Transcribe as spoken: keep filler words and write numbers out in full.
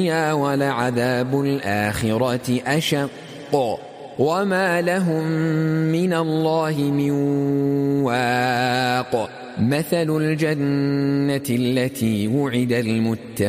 ولعذاب الآخرة أشق وما لهم من الله من واق مثل الجنة التي وعد المتقون